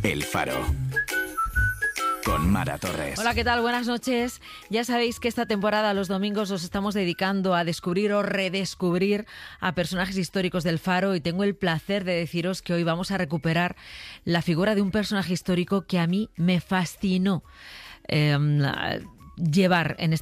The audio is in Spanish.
El Faro. Con Mara Torres. Hola, ¿qué tal? Buenas noches. Ya sabéis que esta temporada los domingos os estamos dedicando a descubrir o redescubrir a personajes históricos del Faro, y tengo el placer de deciros que hoy vamos a recuperar la figura de un personaje histórico que a mí me fascinó llevar en